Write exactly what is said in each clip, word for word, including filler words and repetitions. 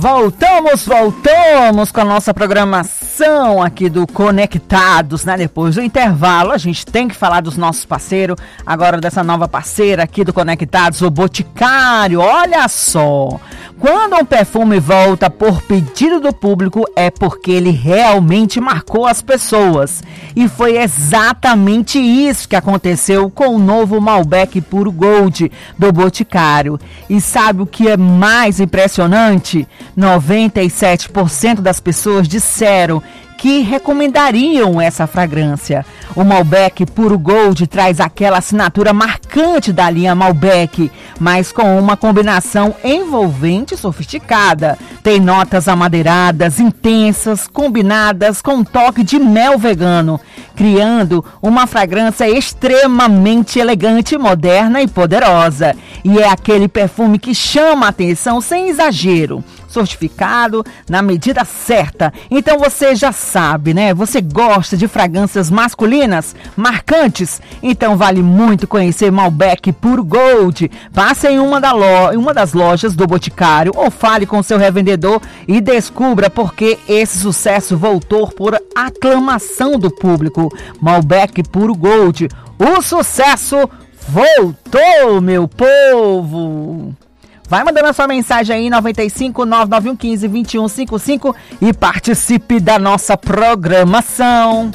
Voltamos, voltamos com a nossa programação aqui do Conectados, né? Depois do intervalo, a gente tem que falar dos nossos parceiros, agora dessa nova parceira aqui do Conectados, o Boticário. Olha só, quando um perfume volta por pedido do público, é porque ele realmente marcou as pessoas. E foi exatamente isso que aconteceu com o novo Malbec Puro Gold do Boticário. E sabe o que é mais impressionante? noventa e sete por cento das pessoas disseram que recomendariam essa fragrância. O Malbec Puro Gold traz aquela assinatura marcante da linha Malbec, mas com uma combinação envolvente e sofisticada. Tem notas amadeiradas, intensas, combinadas com um toque de mel vegano, criando uma fragrância extremamente elegante, moderna e poderosa. E é aquele perfume que chama a atenção sem exagero, certificado na medida certa. Então você já sabe, né? Você gosta de fragrâncias masculinas, marcantes? Então vale muito conhecer Malbec Puro Gold. Passe em uma, da lo... uma das lojas do Boticário ou fale com seu revendedor e descubra por que esse sucesso voltou por aclamação do público. Malbec Puro Gold. O sucesso voltou, meu povo! Vai mandando a sua mensagem aí, nove cinco nove nove um um cinco dois um cinco cinco, e participe da nossa programação.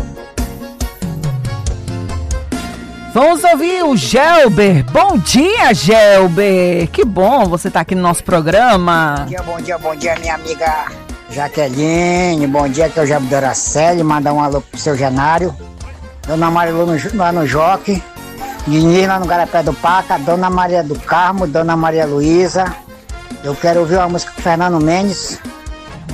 Vamos ouvir o Gelber. Bom dia, Gelber. Que bom você estar tá aqui no nosso programa. Bom dia, bom dia, bom dia, minha amiga Jaqueline. Bom dia, que é o Gelber Doraceli. Mandar um alô pro seu Janário. Dona Marilu no, lá no Joque. Diniz lá no Garapé do Paca, Dona Maria do Carmo, Dona Maria Luísa. Eu quero ouvir uma música com Fernando Mendes,